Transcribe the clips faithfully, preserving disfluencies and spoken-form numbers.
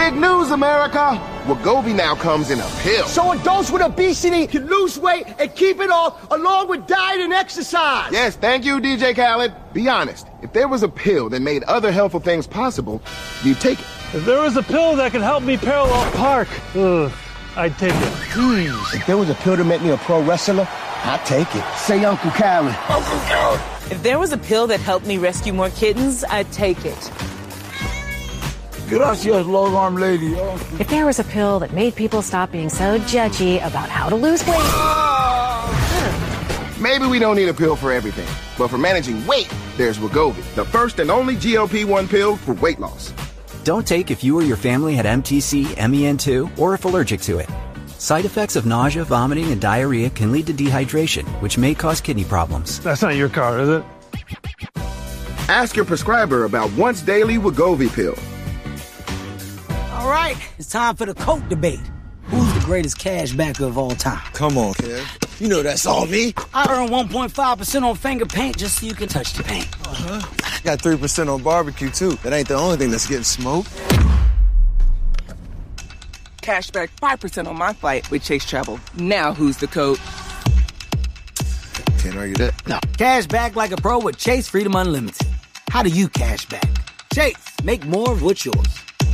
Big news, America! Wegovy now comes in a pill. So adults with obesity can lose weight and keep it off along with diet and exercise. Yes, thank you, D J Khaled. Be honest, if there was a pill that made other helpful things possible, you'd take it. If there was a pill that could help me parallel park, ugh, I'd take it. Please. If there was a pill to make me a pro wrestler, I'd take it. Say Uncle Khaled. Uncle Khaled. If there was a pill that helped me rescue more kittens, I'd take it. Gracias, long-arm lady. If there was a pill that made people stop being so judgy about how to lose weight. Maybe we don't need a pill for everything, but for managing weight, there's Wegovy, the first and only G L P one pill for weight loss. Don't take if you or your family had M T C, M E N two, or if allergic to it. Side effects of nausea, vomiting, and diarrhea can lead to dehydration, which may cause kidney problems. That's not your car, is it? Ask your prescriber about once daily Wegovy pill. All right, it's time for the Coke debate. Who's the greatest cashbacker of all time? Come on, kid. You know that's all me. I earn one point five percent on finger paint just so you can touch the paint. Uh-huh. I got three percent on barbecue, too. That ain't the only thing that's getting smoked. Cashback five percent on my flight with Chase Travel. Now who's the code? Can't argue that. No. Cash back like a pro with Chase Freedom Unlimited. How do you cash back? Chase, make more of what's yours.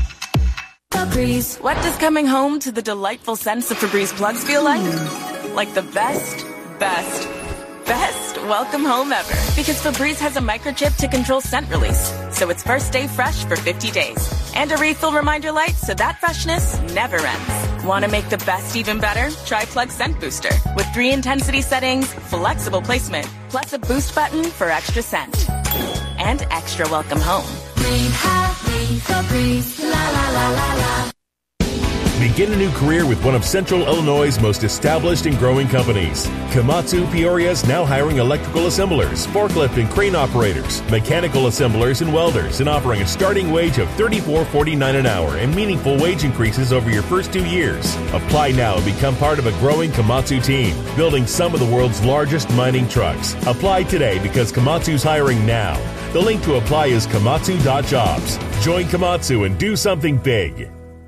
Febreze. What does coming home to the delightful scents of Febreze plugs feel like? Like the best, best, best welcome home ever. Because Febreze has a microchip to control scent release, so it's first stay fresh for fifty days. And a refill reminder light so that freshness never ends. Want to make the best even better? Try Plug Scent Booster. With three intensity settings, flexible placement, plus a boost button for extra scent. And extra welcome home. Breathe happy, Febreze, la la la la la. Begin a new career with one of Central Illinois' most established and growing companies. Komatsu Peoria is now hiring electrical assemblers, forklift and crane operators, mechanical assemblers and welders, and offering a starting wage of thirty-four forty-nine an hour and meaningful wage increases over your first two years. Apply now and become part of a growing Komatsu team, building some of the world's largest mining trucks. Apply today because Komatsu's hiring now. The link to apply is komatsu dot jobs. Join Komatsu and do something big.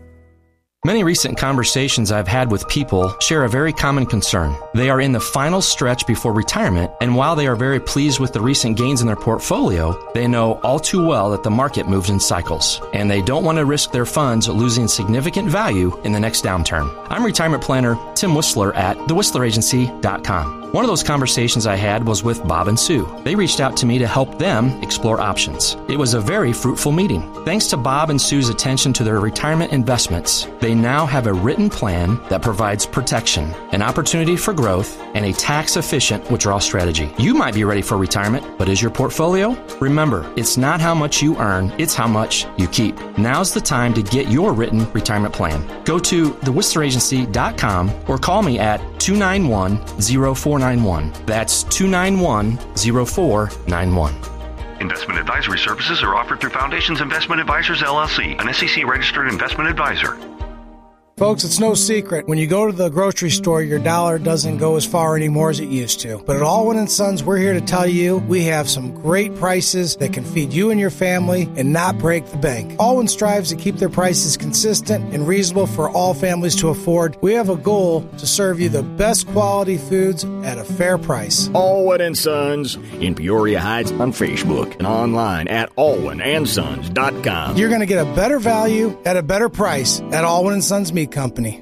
Many recent conversations I've had with people share a very common concern. They are in the final stretch before retirement, and while they are very pleased with the recent gains in their portfolio, they know all too well that the market moves in cycles, and they don't want to risk their funds losing significant value in the next downturn. I'm retirement planner Tim Whistler at the whistler agency dot com. One of those conversations I had was with Bob and Sue. They reached out to me to help them explore options. It was a very fruitful meeting. Thanks to Bob and Sue's attention to their retirement investments, they now have a written plan that provides protection, an opportunity for growth, and a tax-efficient withdrawal strategy. You might be ready for retirement, but is your portfolio? Remember, it's not how much you earn, it's how much you keep. Now's the time to get your written retirement plan. Go to the whistler agency dot com or call me at two nine one, zero four nine one. That's two nine one, zero four nine one. Investment advisory services are offered through Foundations Investment Advisors, L L C, an S E C-registered investment advisor. Folks, it's no secret. When you go to the grocery store, your dollar doesn't go as far anymore as it used to. But at Allwyn and Sons, we're here to tell you we have some great prices that can feed you and your family and not break the bank. Allwyn strives to keep their prices consistent and reasonable for all families to afford. We have a goal to serve you the best quality foods at a fair price. Allwyn and Sons in Peoria Heights on Facebook and online at allwyn and sons dot com. You're going to get a better value at a better price at Allwyn and Sons Meat Company.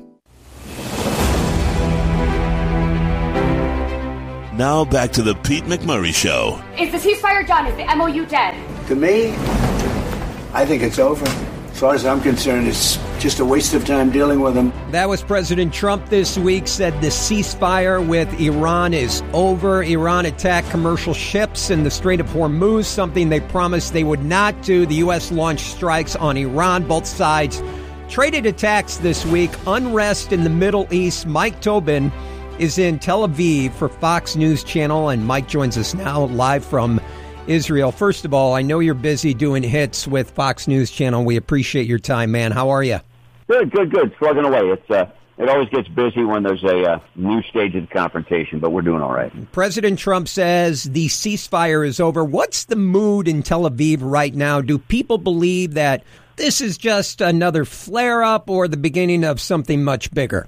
Now back to the Pete McMurray Show. Is the ceasefire done? Is the M O U dead? To me, I think it's over. As far as I'm concerned, it's just a waste of time dealing with them. That was President Trump this week, said the ceasefire with Iran is over. Iran attacked commercial ships in the Strait of Hormuz, something they promised they would not do. The U S launched strikes on Iran. Both sides traded attacks this week. Unrest in the Middle East. Mike Tobin is in Tel Aviv for Fox News Channel, and Mike joins us now live from Israel. First of all, I know you're busy doing hits with Fox News Channel. We appreciate your time, man. How are you? Good, good, good. Slugging away. It's uh, it always gets busy when there's a uh, new stage of the confrontation, but we're doing all right. President Trump says the ceasefire is over. What's the mood in Tel Aviv right now? Do people believe that this is just another flare-up or the beginning of something much bigger?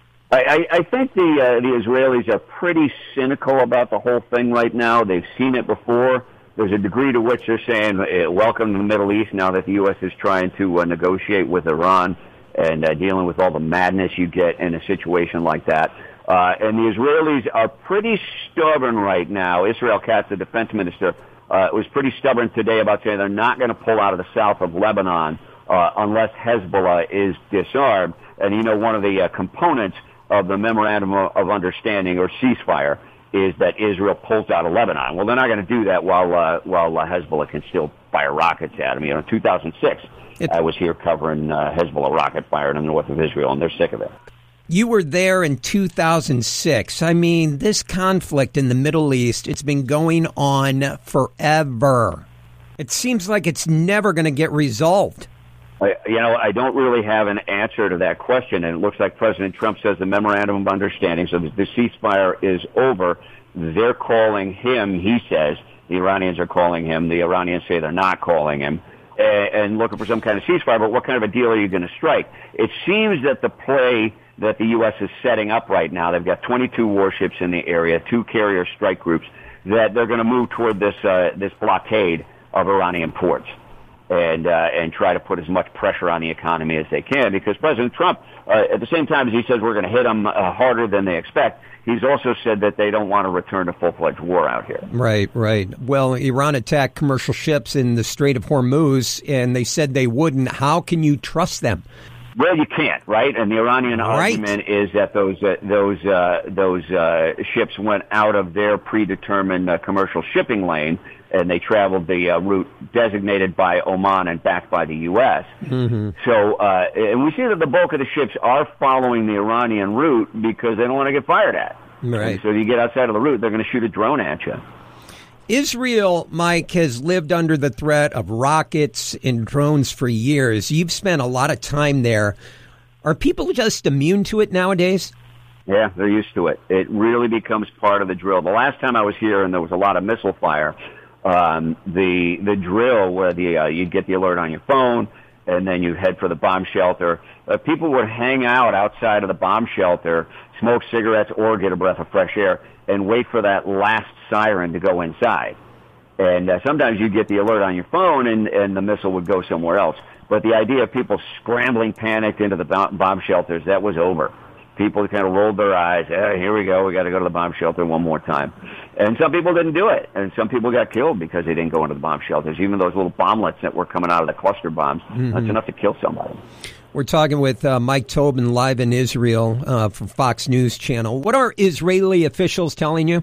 I, I think the uh, the Israelis are pretty cynical about the whole thing right now. They've seen it before. There's a degree to which they're saying, uh, welcome to the Middle East, now that the U S is trying to uh, negotiate with Iran and uh, dealing with all the madness you get in a situation like that. Uh, and the Israelis are pretty stubborn right now. Israel Katz, the defense minister, uh, was pretty stubborn today about saying they're not going to pull out of the south of Lebanon uh, unless Hezbollah is disarmed. And, you know, one of the uh, components of the Memorandum of Understanding, or ceasefire, is that Israel pulls out of Lebanon. Well, they're not going to do that while uh, while uh, Hezbollah can still fire rockets at them. You know, in two thousand six, it, I was here covering uh, Hezbollah rocket fire in the north of Israel, and they're sick of it. You were there in two thousand six. I mean, this conflict in the Middle East, it's been going on forever. It seems like it's never going to get resolved. I, you know, I don't really have an answer to that question, and it looks like President Trump says the Memorandum of Understanding, so the, the ceasefire is over. They're calling him, he says, the Iranians are calling him, the Iranians say they're not calling him, and, and looking for some kind of ceasefire, but what kind of a deal are you going to strike? It seems that the play that the U S is setting up right now, they've got twenty-two warships in the area, two carrier strike groups, that they're going to move toward this uh, this blockade of Iranian ports. And uh, and try to put as much pressure on the economy as they can, because President Trump, uh, at the same time as he says we're going to hit them uh, harder than they expect, he's also said that they don't want to return to full-fledged war out here. Right, right. Well, Iran attacked commercial ships in the Strait of Hormuz, and they said they wouldn't. How can you trust them? Well, you can't, right? And the Iranian right. argument is that those uh, those uh, those uh, ships went out of their predetermined uh, commercial shipping lane, and they traveled the uh, route designated by Oman and backed by the U S. Mm-hmm. So, uh, and we see that the bulk of the ships are following the Iranian route because they don't want to get fired at. Right. And so you get outside of the route, they're going to shoot a drone at you. Israel, Mike, has lived under the threat of rockets and drones for years. You've spent a lot of time there. Are people just immune to it nowadays? Yeah, they're used to it. It really becomes part of the drill. The last time I was here and there was a lot of missile fire, um, the the drill where the uh, you'd get the alert on your phone and then you head for the bomb shelter. Uh, people would hang out outside of the bomb shelter, smoke cigarettes or get a breath of fresh air, and wait for that last siren to go inside. And uh, sometimes you'd get the alert on your phone and, and the missile would go somewhere else. But the idea of people scrambling panicked into the bomb shelters, that was over. People kind of rolled their eyes. Eh, here we go. We got to go to the bomb shelter one more time. And some people didn't do it. And some people got killed because they didn't go into the bomb shelters. Even those little bomblets that were coming out of the cluster bombs, mm-hmm. that's enough to kill somebody. We're talking with uh, Mike Tobin live in Israel uh, from Fox News Channel. What are Israeli officials telling you?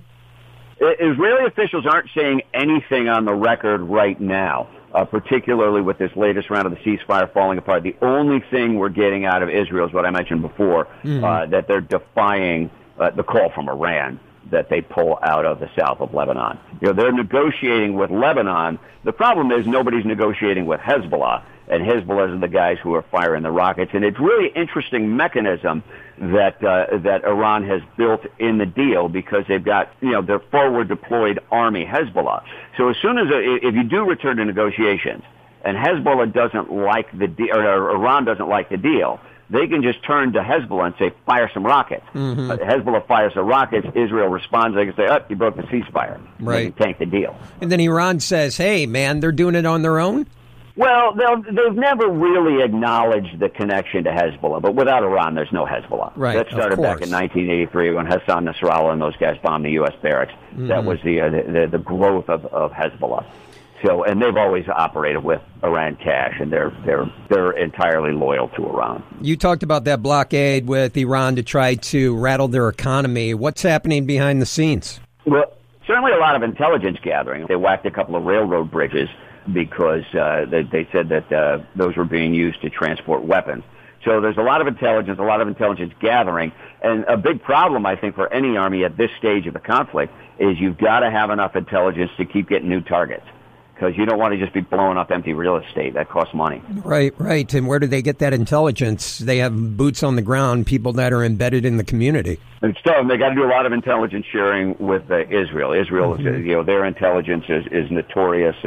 Israeli officials aren't saying anything on the record right now, uh, particularly with this latest round of the ceasefire falling apart. The only thing we're getting out of Israel is what I mentioned before, mm-hmm. uh, that they're defying uh, the call from Iran that they pull out of the south of Lebanon. You know, they're negotiating with Lebanon. The problem is nobody's negotiating with Hezbollah, and Hezbollah is the guys who are firing the rockets. And it's really interesting mechanism that uh, that Iran has built in the deal, because they've got, you know, their forward deployed army, Hezbollah. So as soon as, a, if you do return to negotiations, and Hezbollah doesn't like the deal, or Iran doesn't like the deal, they can just turn to Hezbollah and say, fire some rockets. Mm-hmm. Uh, Hezbollah fires the rockets, Israel responds, they can say, oh, you broke the ceasefire. Right. They can tank the deal. And then Iran says, hey, man, they're doing it on their own? Well, they've never really acknowledged the connection to Hezbollah, but without Iran, there's no Hezbollah. Right, that started back in nineteen eighty-three when Hassan Nasrallah and those guys bombed the U S barracks. Mm-hmm. That was the, uh, the the growth of, of Hezbollah. So, and they've always operated with Iran cash, and they're they're they're entirely loyal to Iran. You talked about that blockade with Iran to try to rattle their economy. What's happening behind the scenes? Well, certainly a lot of intelligence gathering. They whacked a couple of railroad bridges because uh, they, they said that uh, those were being used to transport weapons. So there's a lot of intelligence, a lot of intelligence gathering. And a big problem, I think, for any army at this stage of the conflict is you've got to have enough intelligence to keep getting new targets, because you don't want to just be blowing up empty real estate. That costs money. Right, right. And where do they get that intelligence? They have boots on the ground, people that are embedded in the community. It's tough. They got to do a lot of intelligence sharing with uh, Israel. Israel, mm-hmm. you know, their intelligence is, is notorious, and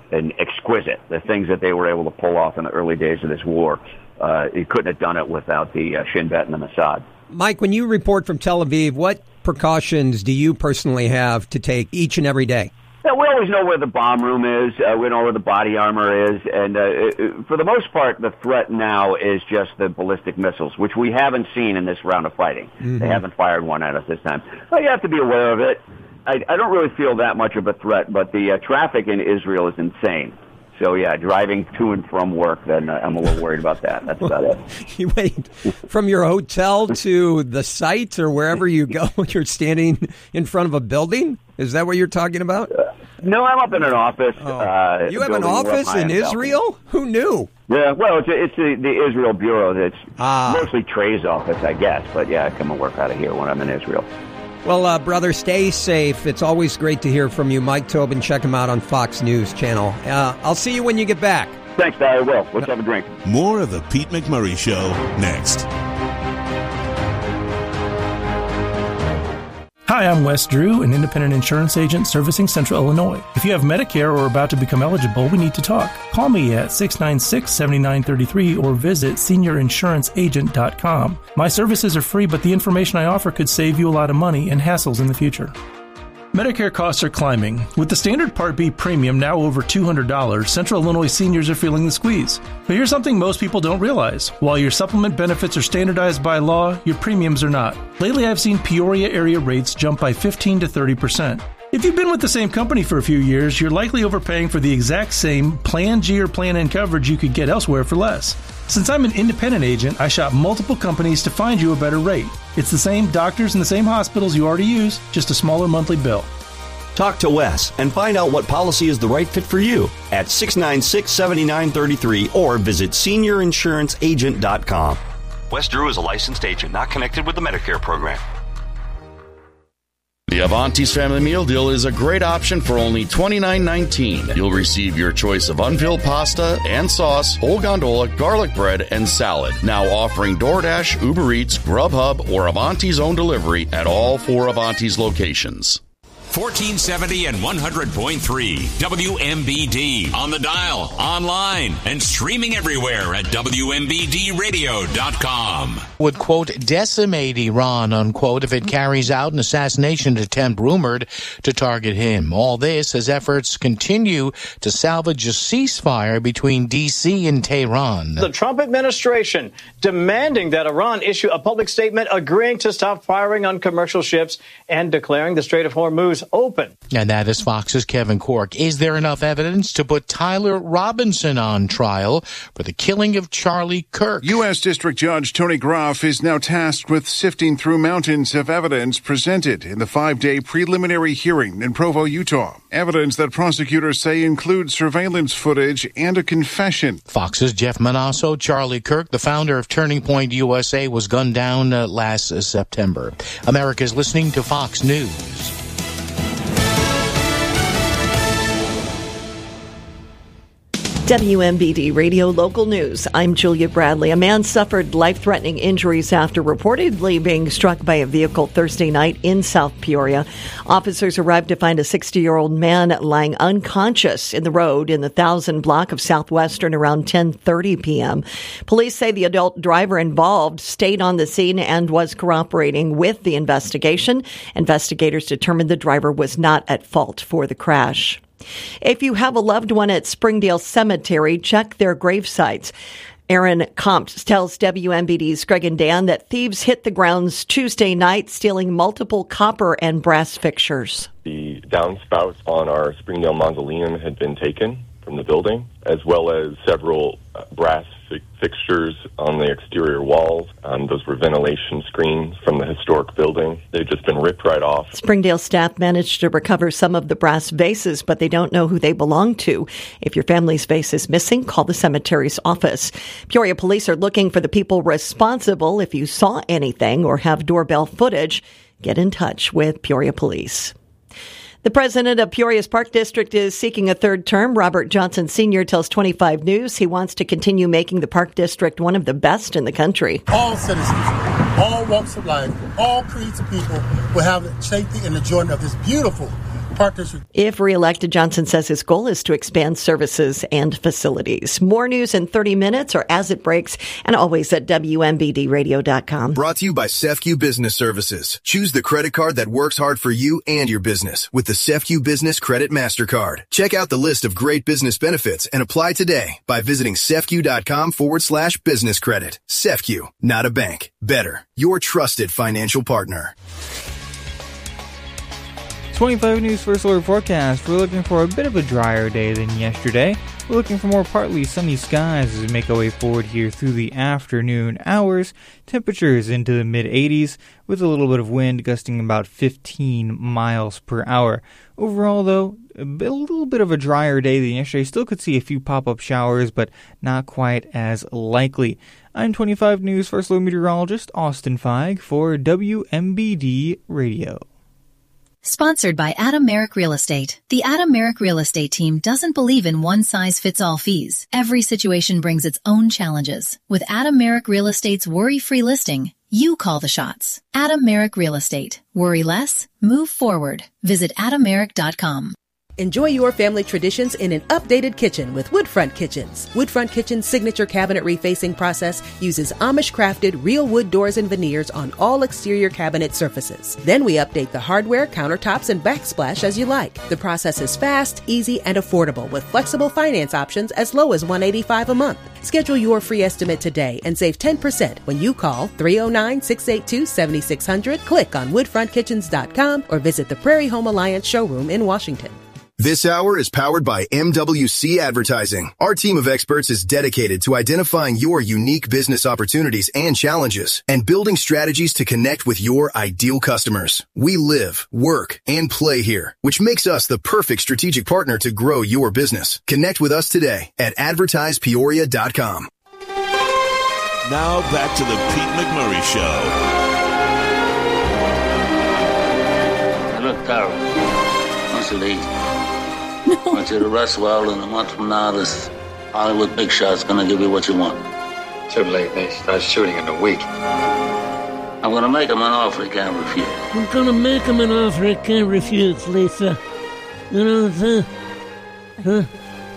and exquisite. The things that they were able to pull off in the early days of this war, uh, you couldn't have done it without the uh, Shin Bet and the Mossad. Mike, when you report from Tel Aviv, what precautions do you personally have to take each and every day? Yeah, we always know where the bomb room is. Uh, we know where the body armor is. And uh, it, for the most part, the threat now is just the ballistic missiles, which we haven't seen in this round of fighting. Mm-hmm. They haven't fired one at us this time. But you have to be aware of it. I, I don't really feel that much of a threat, but the uh, traffic in Israel is insane. So, yeah, driving to and from work, then uh, I'm a little worried about that. That's about it. You wait, from your hotel to the site or wherever you go, you're standing in front of a building? Is that what you're talking about? Uh, no, I'm up in an office. Oh. Uh, you have an office in Israel? Balcony. Who knew? Yeah, well, it's, it's the, the Israel Bureau. That's ah. mostly Trey's office, I guess. But, yeah, I come and work out of here when I'm in Israel. Well, uh, brother, stay safe. It's always great to hear from you. Mike Tobin, check him out on Fox News Channel. Uh, I'll see you when you get back. Thanks, Barry. I will. Let's have a drink. More of the Pete McMurray Show next. Hi, I'm Wes Drew, an independent insurance agent servicing Central Illinois. If you have Medicare or are about to become eligible, we need to talk. Call me at six nine six, seven nine three three or visit senior insurance agent dot com. My services are free, but the information I offer could save you a lot of money and hassles in the future. Medicare costs are climbing. With the standard Part B premium now over two hundred dollars, Central Illinois seniors are feeling the squeeze. But here's something most people don't realize. While your supplement benefits are standardized by law, your premiums are not. Lately, I've seen Peoria area rates jump by fifteen to thirty percent. If you've been with the same company for a few years, you're likely overpaying for the exact same Plan G or Plan N coverage you could get elsewhere for less. Since I'm an independent agent, I shop multiple companies to find you a better rate. It's the same doctors and the same hospitals you already use, just a smaller monthly bill. Talk to Wes and find out what policy is the right fit for you at six nine six, seven nine three three or visit senior insurance agent dot com. Wes Drew is a licensed agent not connected with the Medicare program. The Avanti's Family Meal Deal is a great option for only twenty-nine nineteen. You'll receive your choice of unfilled pasta and sauce, whole gondola, garlic bread, and salad. Now offering DoorDash, Uber Eats, Grubhub, or Avanti's own delivery at all four Avanti's locations. fourteen seventy and one hundred point three W M B D on the dial, online, and streaming everywhere at W M B D radio dot com. Would, quote, decimate Iran, unquote, if it carries out an assassination attempt rumored to target him. All this as efforts continue to salvage a ceasefire between D C and Tehran. The Trump administration demanding that Iran issue a public statement agreeing to stop firing on commercial ships and declaring the Strait of Hormuz open. And that is Fox's Kevin Corke. Is there enough evidence to put Tyler Robinson on trial for the killing of Charlie Kirk? U S. District Judge Tony Groff is now tasked with sifting through mountains of evidence presented in the five-day preliminary hearing in Provo, Utah. Evidence that prosecutors say includes surveillance footage and a confession. Fox's Jeff Manasso. Charlie Kirk, the founder of Turning Point U S A, was gunned down uh, last uh, September. America's listening to Fox News. W M B D Radio Local News. I'm Julia Bradley. A man suffered life-threatening injuries after reportedly being struck by a vehicle Thursday night in South Peoria. Officers arrived to find a sixty-year-old man lying unconscious in the road in the Thousand block of Southwestern around ten thirty p.m. Police say the adult driver involved stayed on the scene and was cooperating with the investigation. Investigators determined the driver was not at fault for the crash. If you have a loved one at Springdale Cemetery, check their grave sites. Aaron Compt tells W M B D's Greg and Dan that thieves hit the grounds Tuesday night, stealing multiple copper and brass fixtures. The downspouts on our Springdale mausoleum had been taken from the building, as well as several uh, brass fi- fixtures on the exterior walls. Um, those were ventilation screens from the historic building. They've just been ripped right off. Springdale staff managed to recover some of the brass vases, but they don't know who they belong to. If your family's vase is missing, call the cemetery's office. Peoria police are looking for the people responsible. If you saw anything or have doorbell footage, get in touch with Peoria Police. The president of Peoria's Park District is seeking a third term. Robert Johnson Senior tells twenty-five News he wants to continue making the Park District one of the best in the country. All citizens, all walks of life, all creeds of people will have safety and enjoyment of this beautiful partners with. If reelected, Johnson says his goal is to expand services and facilities. More news in thirty minutes or as it breaks, and always at W M B D radio dot com. Brought to you by SEFCU Business Services. Choose the credit card that works hard for you and your business with the SEFCU Business Credit MasterCard. Check out the list of great business benefits and apply today by visiting SEFCU.com forward slash business credit. SEFCU, not a bank. Better. Your trusted financial partner. twenty-five News First Alert Forecast. We're looking for a bit of a drier day than yesterday. We're looking for more partly sunny skies as we make our way forward here through the afternoon hours. Temperatures into the mid eighties with a little bit of wind gusting about fifteen miles per hour. Overall, though, a, bit, a little bit of a drier day than yesterday. Still could see a few pop-up showers, but not quite as likely. I'm twenty-five News First Alert meteorologist Austin Feig for W M B D Radio. Sponsored by Adam Merrick Real Estate. The Adam Merrick Real Estate team doesn't believe in one-size-fits-all fees. Every situation brings its own challenges. With Adam Merrick Real Estate's worry-free listing, you call the shots. Adam Merrick Real Estate. Worry less, move forward. Visit adam merrick dot com. Enjoy your family traditions in an updated kitchen with Woodfront Kitchens. Woodfront Kitchen's signature cabinet refacing process uses Amish-crafted real wood doors and veneers on all exterior cabinet surfaces. Then we update the hardware, countertops, and backsplash as you like. The process is fast, easy, and affordable with flexible finance options as low as one hundred eighty-five dollars a month. Schedule your free estimate today and save ten percent when you call three oh nine, six eight two, seven six zero zero, click on woodfront kitchens dot com, or visit the Prairie Home Alliance showroom in Washington. This hour is powered by M W C Advertising. Our team of experts is dedicated to identifying your unique business opportunities and challenges and building strategies to connect with your ideal customers. We live, work, and play here, which makes us the perfect strategic partner to grow your business. Connect with us today at advertise peoria dot com. Now back to the Pete McMurray Show. Look, Tara, once you leave. I want you to rest well, and a month from now, this Hollywood big shot's gonna give you what you want. Too late. They start shooting in a week. I'm gonna make him an offer he can't refuse. I'm gonna make him an offer he can't refuse, Lisa. You know, the... the,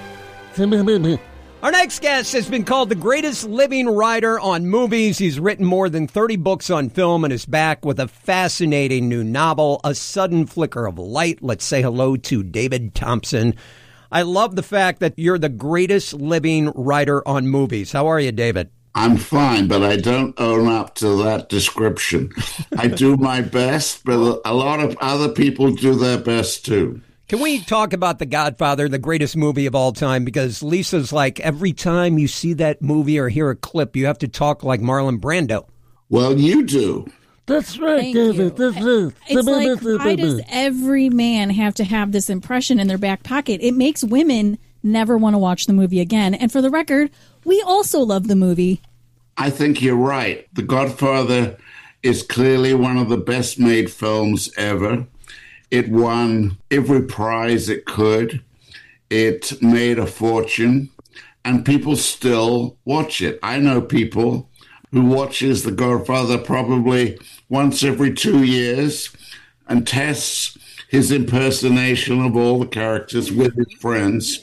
the Our next guest has been called the greatest living writer on movies. He's written more than thirty books on film and is back with a fascinating new novel, A Sudden Flicker of Light. Let's say hello to David Thompson. I love the fact that you're the greatest living writer on movies. How are you, David? I'm fine, but I don't own up to that description. I do my best, but a lot of other people do their best too. Can we talk about The Godfather, the greatest movie of all time? Because Lisa's like, every time you see that movie or hear a clip, you have to talk like Marlon Brando. Well, you do. That's right, Thank David. you. That's right. It's like, why does every man have to have this impression in their back pocket? It makes women never want to watch the movie again. And for the record, we also love the movie. I think you're right. The Godfather is clearly one of the best made films ever. It won every prize it could. It made a fortune, and people still watch it. I know people who watches The Godfather probably once every two years and tests his impersonation of all the characters with his friends.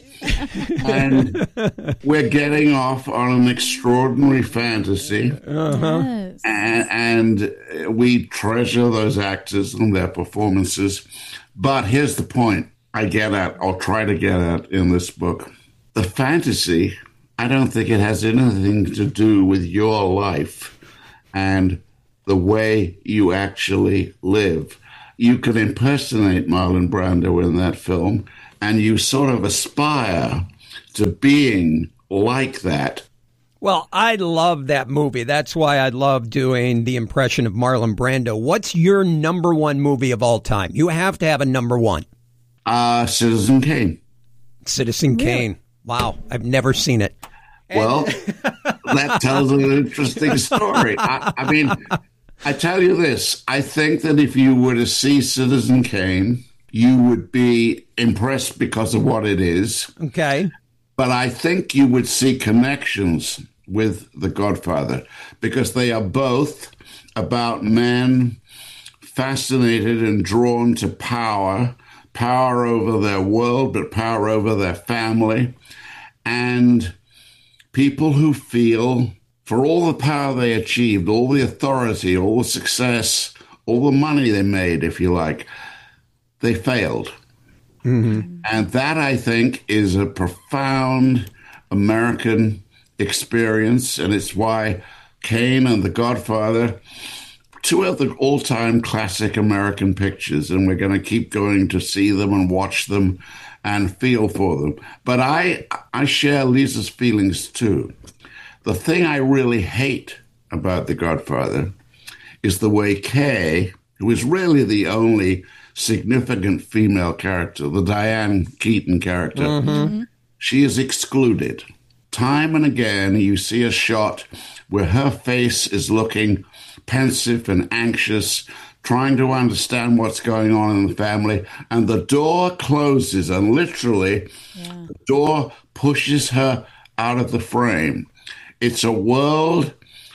And we're getting off on an extraordinary fantasy. Uh-huh. Yes. And, and we treasure those actors and their performances. But here's the point I get at, I'll try to get at in this book. The fantasy, I don't think it has anything to do with your life and the way you actually live. You can impersonate Marlon Brando in that film, and you sort of aspire to being like that. Well, I love that movie. That's why I love doing the impression of Marlon Brando. What's your number one movie of all time? You have to have a number one. Uh, Citizen Kane. Citizen Really? Kane. Wow, I've never seen it. Well, that tells an interesting story. I, I mean, I tell you this. I think that if you were to see Citizen Kane, you would be impressed because of what it is. Okay. But I think you would see connections with The Godfather because they are both about men fascinated and drawn to power power over their world, but power over their family. And people who feel for all the power they achieved, all the authority, all the success, all the money they made, if you like, they failed. Mm-hmm. And that, I think, is a profound American experience, and it's why Kane and The Godfather, two of the all-time classic American pictures, and we're going to keep going to see them and watch them and feel for them. But I, I share Lisa's feelings, too. The thing I really hate about The Godfather is the way Kay, who is really the only significant female character, the Diane Keaton character, mm-hmm. she is excluded. Time and again, you see a shot where her face is looking pensive and anxious, trying to understand what's going on in the family, and the door closes, and literally, yeah. the door pushes her out of the frame. It's a world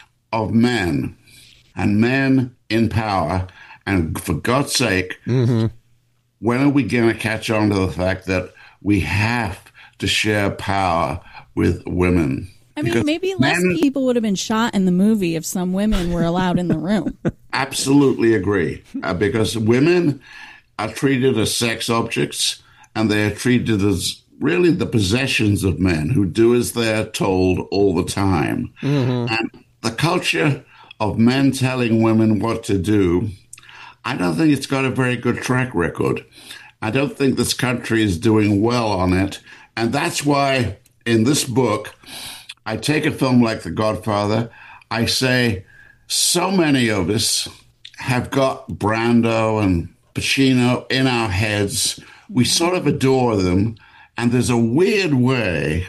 of men, and men in power. And for God's sake, mm-hmm. when are we going to catch on to the fact that we have to share power with women? I mean, because maybe less men, people would have been shot in the movie if some women were allowed in the room. Absolutely agree. Uh, because women are treated as sex objects, and they are treated as really the possessions of men who do as they're told all the time. Mm-hmm. And the culture of men telling women what to do, I don't think it's got a very good track record. I don't think this country is doing well on it. And that's why in this book, I take a film like The Godfather. I say so many of us have got Brando and Pacino in our heads. We sort of adore them. And there's a weird way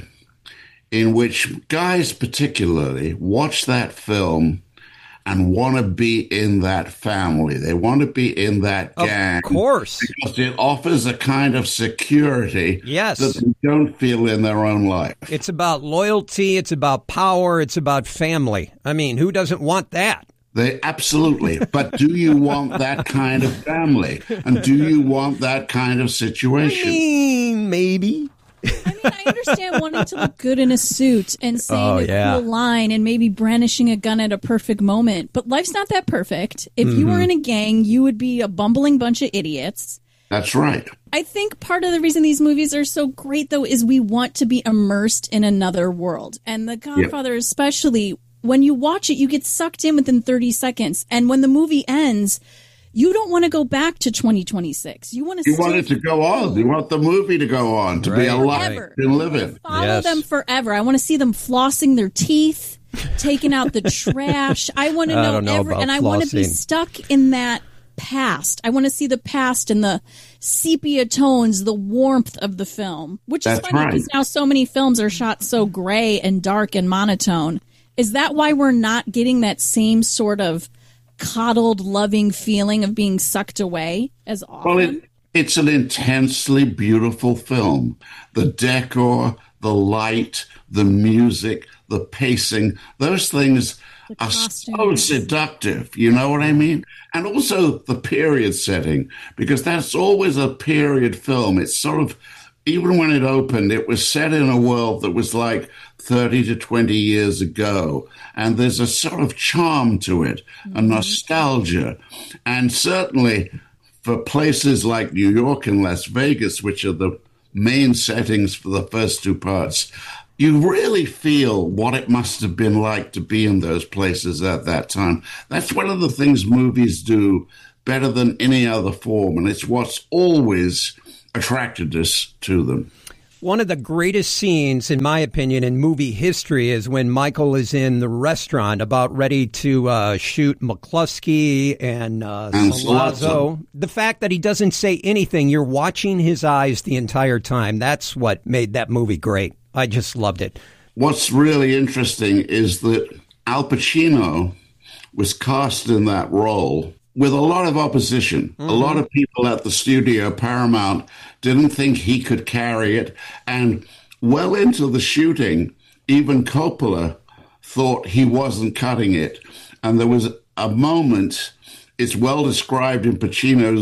in which guys particularly watch that film and want to be in that family. They want to be in that gang. Of course. Because it offers a kind of security yes. that they don't feel in their own life. It's about loyalty. It's about power. It's about family. I mean, who doesn't want that? They absolutely. But do you want that kind of family? And do you want that kind of situation? I mean, maybe. I mean, I understand wanting to look good in a suit and saying oh, a yeah. cool line and maybe brandishing a gun at a perfect moment. But life's not that perfect. If mm-hmm. you were in a gang, you would be a bumbling bunch of idiots. That's right. I think part of the reason these movies are so great, though, is we want to be immersed in another world. And The Godfather, yep. especially, when you watch it, you get sucked in within thirty seconds. And when the movie ends, you don't want to go back to twenty twenty-six. You want to. You want it to go on. You want the movie to go on, to right. be alive Forever. and live it. Follow yes. them forever. I want to see them flossing their teeth, taking out the trash. I want to know, know every, and I flossing. want to be stuck in that past. I want to see the past and the sepia tones, the warmth of the film, which is That's funny right. because now so many films are shot so gray and dark and monotone. Is that why we're not getting that same sort of coddled, loving feeling of being sucked away as often? Well, it, it's an intensely beautiful film. The decor, the light, the music, the pacing, those things are so seductive. You know what I mean? And also the period setting, because that's always a period film. It's sort of, even when it opened, it was set in a world that was like thirty to twenty years ago. And there's a sort of charm to it, mm-hmm. a nostalgia. And certainly for places like New York and Las Vegas, which are the main settings for the first two parts, you really feel what it must have been like to be in those places at that time. That's one of the things movies do better than any other form, and it's what's always attracted us to them. One of the greatest scenes, in my opinion, in movie history is when Michael is in the restaurant about ready to uh, shoot McCluskey and, uh, and Sollozzo. The fact that he doesn't say anything, you're watching his eyes the entire time. That's what made that movie great. I just loved it. What's really interesting is that Al Pacino was cast in that role with a lot of opposition. Mm-hmm. A lot of people at the studio, Paramount, didn't think he could carry it. And well into the shooting, even Coppola thought he wasn't cutting it. And there was a moment, it's well described in Pacino's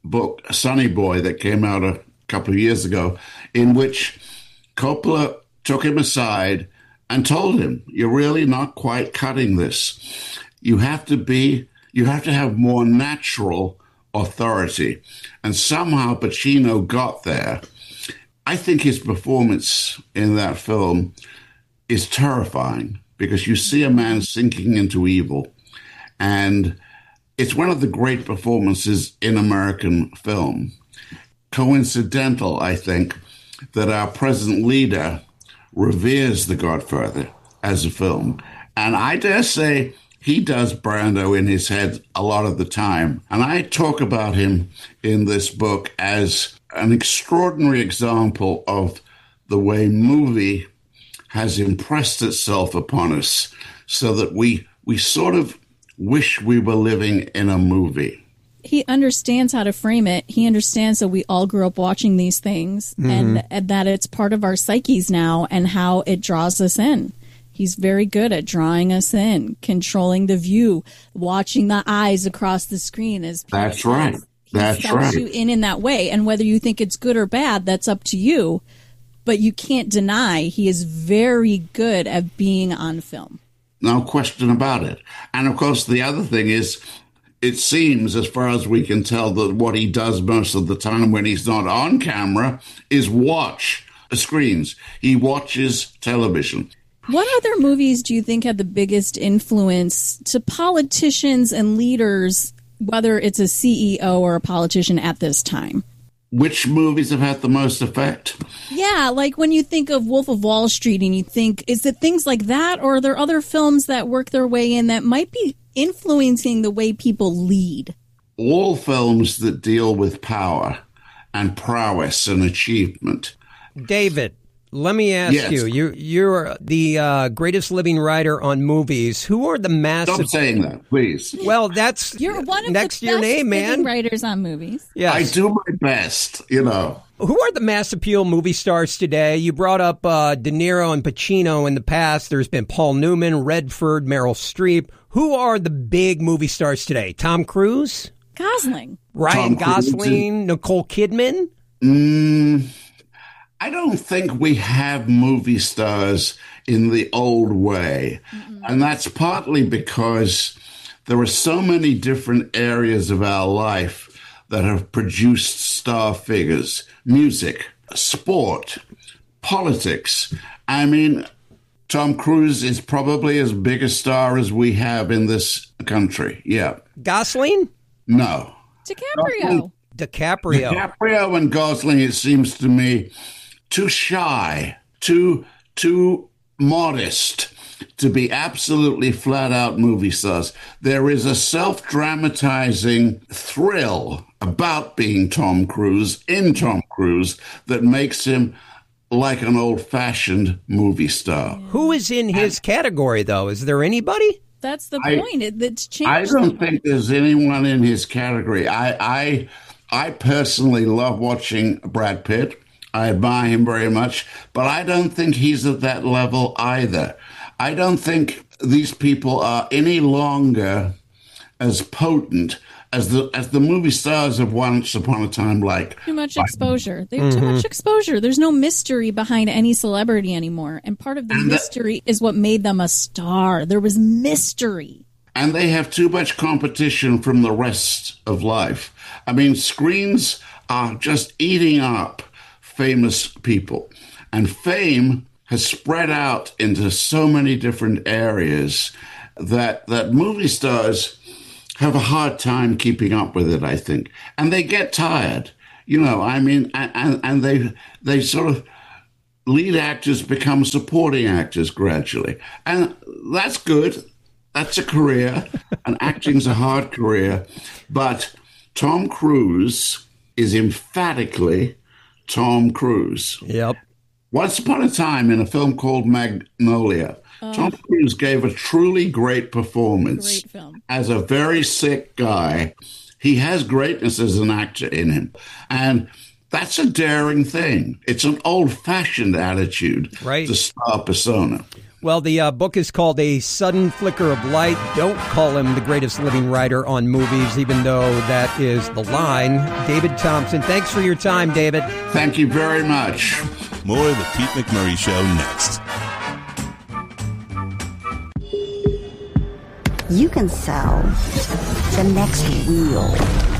book, Sonny Boy, that came out a couple of years ago, in which Coppola took him aside and told him, you're really not quite cutting this. You have to be, you have to have more natural authority. And somehow Pacino got there. I think his performance in that film is terrifying because you see a man sinking into evil. And it's one of the great performances in American film. Coincidental, I think, that our present leader reveres The Godfather as a film. And I dare say he does Brando in his head a lot of the time. And I talk about him in this book as an extraordinary example of the way movie has impressed itself upon us so that we we sort of wish we were living in a movie. He understands how to frame it. He understands that we all grew up watching these things mm-hmm. and, and that it's part of our psyches now and how it draws us in. He's very good at drawing us in, controlling the view, watching the eyes across the screen. As That's right. He That's sucks right. you in in that way. And whether you think it's good or bad, that's up to you. But you can't deny he is very good at being on film. No question about it. And of course, the other thing is, it seems, as far as we can tell, that what he does most of the time when he's not on camera is watch screens. He watches television. What other movies do you think had the biggest influence to politicians and leaders, whether it's a C E O or a politician at this time? Which movies have had the most effect? Yeah, like when you think of Wolf of Wall Street and you think, is it things like that? Or are there other films that work their way in that might be influencing the way people lead? All films that deal with power and prowess and achievement. David, let me ask yes. you, you, you're the uh, greatest living writer on movies. Who are the massive... Stop saying that, please. Well, that's You're one of next the to your best name, man. living writers on movies. Yes. I do my best, you know. Who are the mass appeal movie stars today? You brought up uh, De Niro and Pacino in the past. There's been Paul Newman, Redford, Meryl Streep. Who are the big movie stars today? Tom Cruise? Gosling. Ryan Tom Cruise Gosling, and- Nicole Kidman? Mm, I don't think we have movie stars in the old way. Mm-hmm. And that's partly because there are so many different areas of our life that have produced star figures. Music, sport, politics. I mean, Tom Cruise is probably as big a star as we have in this country. Yeah. Gosling? No. DiCaprio. DiCaprio. DiCaprio and Gosling, it seems to me, too shy, too too modest to be absolutely flat-out movie stars. There is a self-dramatizing thrill about being Tom Cruise, in Tom Cruise, that makes him like an old-fashioned movie star. Who is in his and, category, though? Is there anybody? That's the I, point. It, it's changed. I don't think there's anyone in his category. I, I, I personally love watching Brad Pitt. I admire him very much, but I don't think he's at that level either. I don't think these people are any longer as potent as the as the movie stars of Once Upon a Time. Like too much exposure. They have mm-hmm. too much exposure. There's no mystery behind any celebrity anymore, and part of the and mystery that, is what made them a star. There was mystery, and they have too much competition from the rest of life. I mean, screens are just eating up famous people, and fame has spread out into so many different areas that that movie stars have a hard time keeping up with it, I think. And they get tired. You know, I mean, and, and they they sort of, lead actors become supporting actors gradually. And that's good. That's a career. And acting's a hard career. But Tom Cruise is emphatically Tom Cruise. Yep. Once upon a time, in a film called Magnolia, oh. Tom Cruise gave a truly great performance. Great film. As a very sick guy. He has greatness as an actor in him. And that's a daring thing. It's an old-fashioned attitude right. to star persona. Well, the uh, book is called A Sudden Flicker of Light. Don't call him the greatest living writer on movies, even though that is the line. David Thompson, thanks for your time, David. Thank you very much. More of the Pete McMurray Show next. You can sell the next wheel.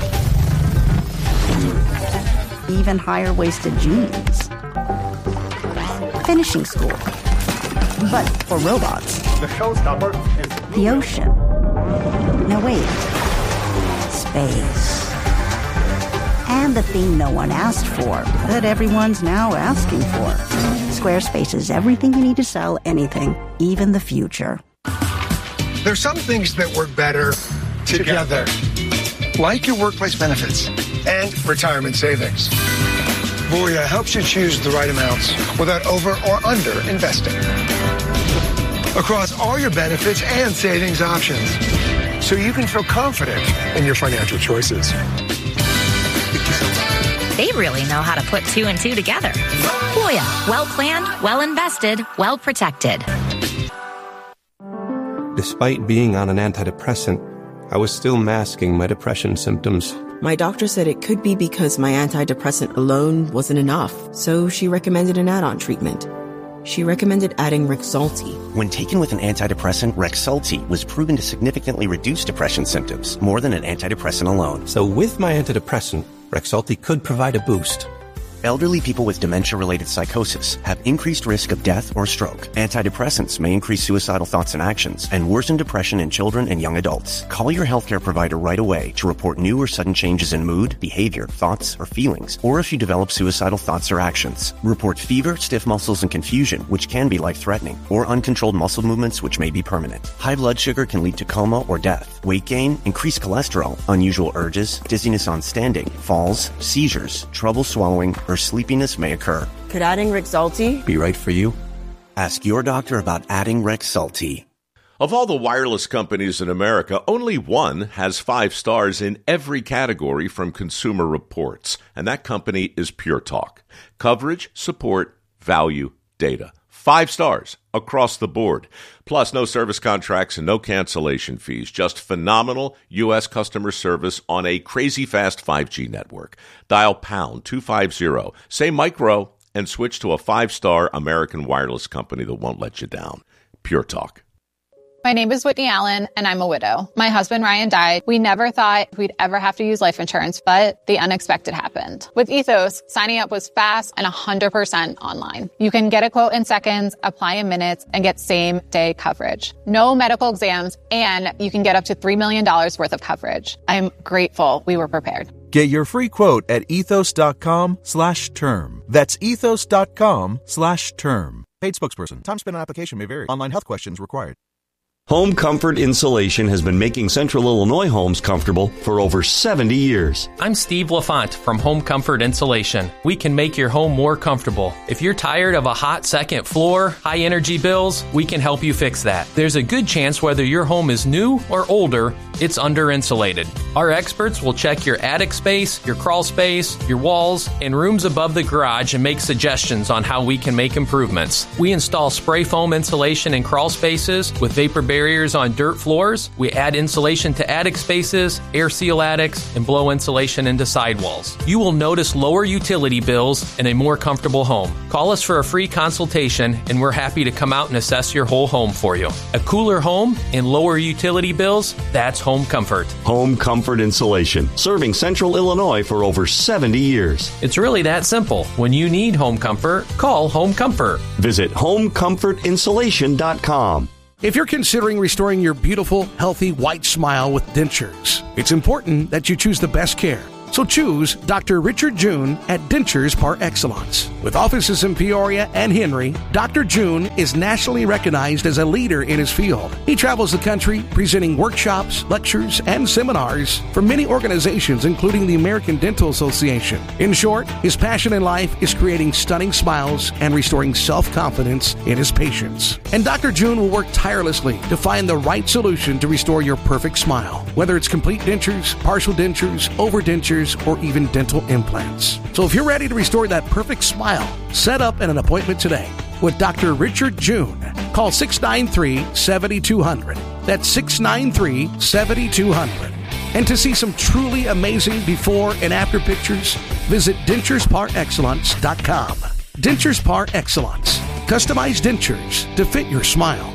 Even higher-waisted jeans. Finishing school. But for robots. The showstopper is the ocean. No, wait. Space. And the thing no one asked for, that everyone's now asking for. Squarespace is everything you need to sell anything, even the future. There's some things that work better together, like your workplace benefits and retirement savings. Voya helps you choose the right amounts without over or under investing across all your benefits and savings options, so you can feel confident in your financial choices. They really know how to put two and two together. Voya, well planned, well invested, well protected. Despite being on an antidepressant, I was still masking my depression symptoms. My doctor said it could be because my antidepressant alone wasn't enough, so she recommended an add-on treatment. She recommended adding Rexulti. When taken with an antidepressant, Rexulti was proven to significantly reduce depression symptoms, more than an antidepressant alone. So with my antidepressant, Rexulti could provide a boost. Elderly people with dementia-related psychosis have increased risk of death or stroke. Antidepressants may increase suicidal thoughts and actions and worsen depression in children and young adults. Call your healthcare provider right away to report new or sudden changes in mood, behavior, thoughts, or feelings, or if you develop suicidal thoughts or actions. Report fever, stiff muscles, and confusion, which can be life-threatening, or uncontrolled muscle movements, which may be permanent. High blood sugar can lead to coma or death. Weight gain, increased cholesterol, unusual urges, dizziness on standing, falls, seizures, trouble swallowing, or sleepiness may occur. Could adding Rexulti be right for you? Ask your doctor about adding Rexulti. Of all the wireless companies in America, only one has five stars in every category from Consumer Reports, and that company is Pure Talk. Coverage, support, value, data. Five stars across the board. Plus, no service contracts and no cancellation fees. Just phenomenal U S customer service on a crazy fast five G network. Dial pound two fifty, say micro, and switch to a five-star American wireless company that won't let you down. Pure Talk. My name is Whitney Allen, and I'm a widow. My husband, Ryan, died. We never thought we'd ever have to use life insurance, but the unexpected happened. With Ethos, signing up was fast and one hundred percent online. You can get a quote in seconds, apply in minutes, and get same-day coverage. No medical exams, and you can get up to three million dollars worth of coverage. I'm grateful we were prepared. Get your free quote at ethos.com slash term. That's ethos.com slash term. Paid spokesperson. Time spent on application may vary. Online health questions required. Home Comfort Insulation has been making Central Illinois homes comfortable for over seventy years. I'm Steve LaFont from Home Comfort Insulation. We can make your home more comfortable. If you're tired of a hot second floor, high energy bills, we can help you fix that. There's a good chance whether your home is new or older, it's under insulated. Our experts will check your attic space, your crawl space, your walls, and rooms above the garage and make suggestions on how we can make improvements. We install spray foam insulation in crawl spaces with vapor barriers on dirt floors. We add insulation to attic spaces, air seal attics, and blow insulation into sidewalls. You will notice lower utility bills and a more comfortable home. Call us for a free consultation, and we're happy to come out and assess your whole home for you. A cooler home and lower utility bills, that's Home Comfort. Home Comfort Insulation, serving Central Illinois for over seventy years. It's really that simple. When you need home comfort, call Home Comfort. Visit home comfort insulation dot com. If you're considering restoring your beautiful, healthy, white smile with dentures, it's important that you choose the best care. So choose Doctor Richard June at Dentures Par Excellence. With offices in Peoria and Henry, Doctor June is nationally recognized as a leader in his field. He travels the country presenting workshops, lectures, and seminars for many organizations, including the American Dental Association. In short, his passion in life is creating stunning smiles and restoring self-confidence in his patients. And Doctor June will work tirelessly to find the right solution to restore your perfect smile, whether it's complete dentures, partial dentures, overdentures, or even dental implants. So if you're ready to restore that perfect smile, set up an appointment today. with Doctor Richard June. Call six nine three, seven two zero zero. That's six nine three, seven two zero zero. And to see some truly amazing before and after pictures, visit dentures par excellence dot com. Dentures Par Excellence. Customized dentures to fit your smile.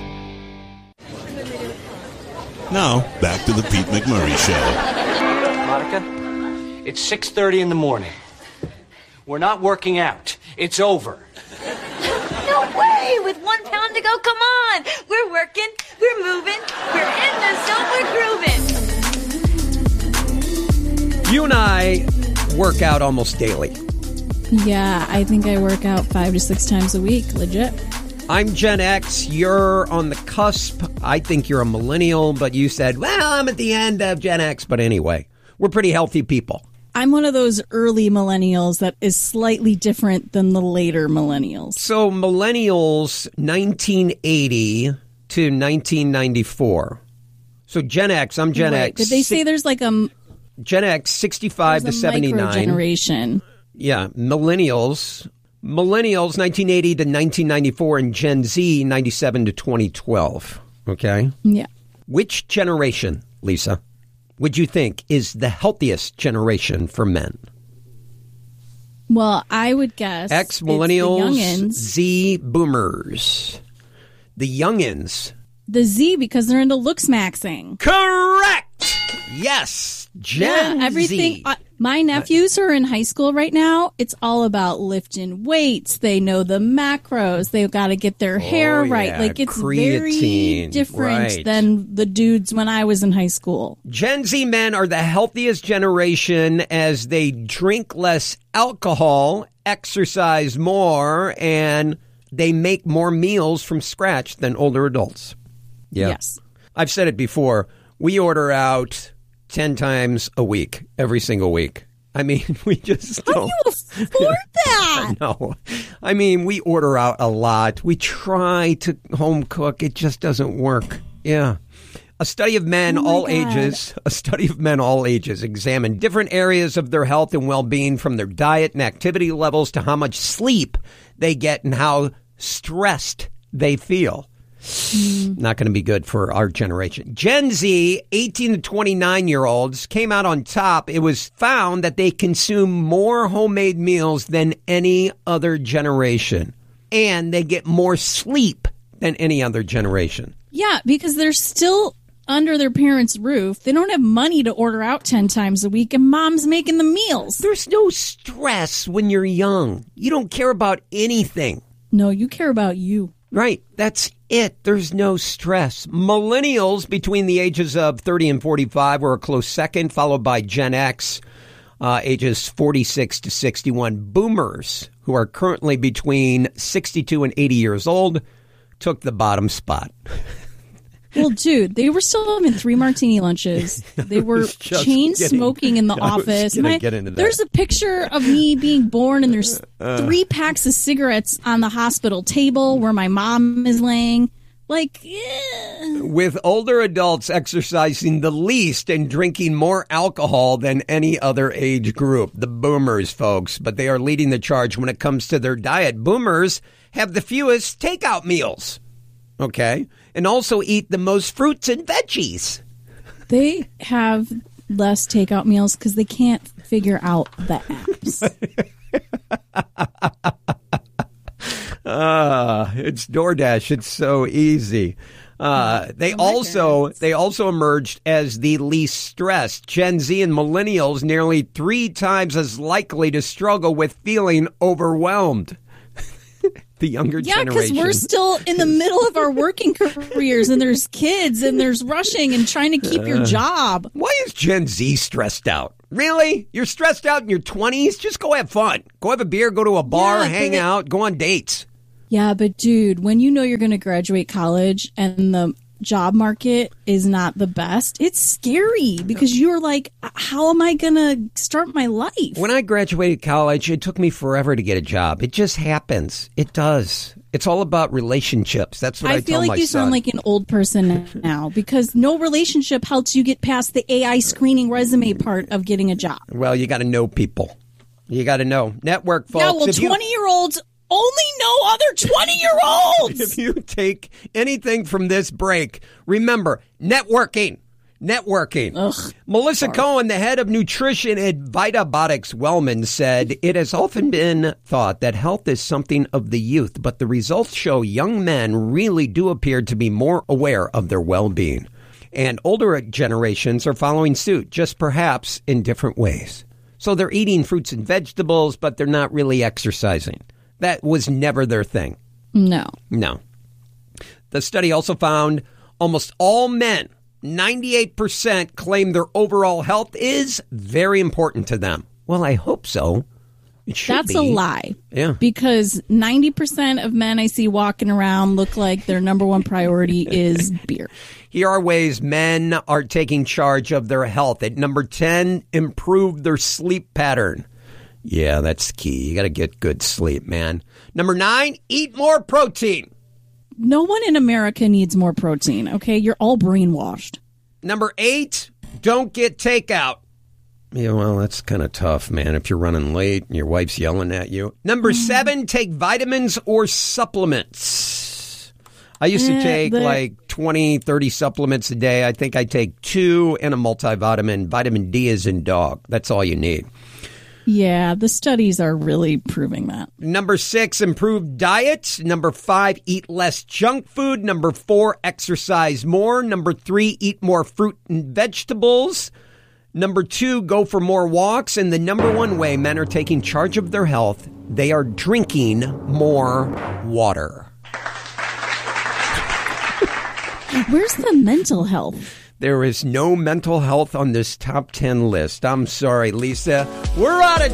Now, back to the Pete McMurray Show. Monica, it's six thirty in the morning. We're not working out. It's over. No way! With one pound to go, come on! We're working, we're moving, we're in the zone, we're grooving. You and I work out almost daily. Yeah, I think I work out five to six times a week, legit. I'm Gen X. You're on the cusp. I think you're a millennial, but you said, well, I'm at the end of Gen X. But anyway, we're pretty healthy people. I'm one of those early millennials that is slightly different than the later millennials. So millennials, nineteen eighty to nineteen ninety-four. So Gen X, I'm Gen Right. X. Did they say there's like a Gen X, sixty-five to seventy-nine. Generation. Yeah, millennials. Millennials, nineteen eighty to nineteen ninety-four, and Gen Z, ninety-seven to twenty twelve. Okay? Yeah. Which generation, Lisa, would you think is the healthiest generation for men? Well, I would guess X, millennials, it's the youngins. Z, boomers. The youngins. The Z, because they're into looks maxing. Correct! Yes, Gen yeah, everything. Z. Uh, my nephews are in high school right now. It's all about lifting weights. They know the macros. They've got to get their hair Oh, right. yeah, Like it's creatine, very different right. than the dudes when I was in high school. Gen Z men are the healthiest generation as they drink less alcohol, exercise more, and they make more meals from scratch than older adults. Yeah. Yes. I've said it before. We order out ten times a week, every single week. I mean, we just How don't. do you afford that? No. I mean, we order out a lot. We try to home cook. It just doesn't work. Yeah. A study of men Oh my all God. ages, a study of men all ages examined different areas of their health and well-being, from their diet and activity levels to how much sleep they get and how stressed they feel. Mm. Not going to be good for our generation. Gen Z, eighteen to twenty-nine year olds, came out on top. It was found that they consume more homemade meals than any other generation, and they get more sleep than any other generation. Yeah, because they're still under their parents' roof. They don't have money to order out ten times a week, and mom's making the meals. There's no stress when you're young. You don't care about anything. No, you care about you. Right. That's it. There's no stress. Millennials between the ages of thirty and forty-five were a close second, followed by Gen X, uh, ages forty-six to sixty-one. Boomers, who are currently between sixty-two and eighty years old, took the bottom spot. Well, dude, they were still having three martini lunches. They were was just chain kidding. smoking in the I was office. gonna My- get into that. There's a picture of me being born, and there's Uh. three packs of cigarettes on the hospital table where my mom is laying. Like, eh. With older adults exercising the least and drinking more alcohol than any other age group. The boomers, folks. But they are leading the charge when it comes to their diet. Boomers have the fewest takeout meals. Okay? And also eat the most fruits and veggies. They have less takeout meals because they can't figure out the apps. Ah, it's DoorDash. It's so easy. Uh, they also they also emerged as the least stressed. Gen Z and millennials nearly three times as likely to struggle with feeling overwhelmed. The younger Yeah, because generation. we're still in the middle of our working careers, and there's kids, and there's rushing and trying to keep your Uh, job. Why is Gen Z stressed out? Really? You're stressed out in your twenties? Just go have fun. Go have a beer, go to a bar, Yeah, hang but- out, go on dates. Yeah, but dude, when you know you're going to graduate college and the job market is not the best, it's scary because you're like, how am I going to start my life? When I graduated college, it took me forever to get a job. It just happens. It does. It's all about relationships. That's what I, I tell feel my like you son. sound like an old person now because no relationship helps you get past the A I screening resume part of getting a job. Well, you got to know people. You got to know. Network, folks. Yeah, well, If you- twenty-year-olds only no other twenty-year-olds. If you take anything from this break, remember, networking. Networking. Ugh, Melissa sorry. Cohen, the head of nutrition at Vitabotics Wellman, said, it has often been thought that health is something of the youth, but the results show young men really do appear to be more aware of their well-being. And older generations are following suit, just perhaps in different ways. So they're eating fruits and vegetables, but they're not really exercising. That was never their thing. No. No. The study also found almost all men, ninety-eight percent, claim their overall health is very important to them. Well, I hope so. It should That's be. a lie. Yeah. Because ninety percent of men I see walking around look like their number one priority is beer. Here are ways men are taking charge of their health. At number ten, improve their sleep pattern. Yeah, that's key. You got to get good sleep, man. Number nine, eat more protein. No one in America needs more protein, okay? You're all brainwashed. Number eight, don't get takeout. Yeah, well, that's kind of tough, man, if you're running late and your wife's yelling at you. Number seven, take vitamins or supplements. I used Yeah, to take the- like twenty, thirty supplements a day. I think I take two and a multivitamin. Vitamin D is in dog. That's all you need. Yeah, the studies are really proving that. Number six, improve diet. Number five, eat less junk food. Number four, exercise more. Number three, eat more fruit and vegetables. Number two, go for more walks. And the number one way men are taking charge of their health, they are drinking more water. Where's the mental health? There is no mental health on this top ten list. I'm sorry, Lisa. We're out of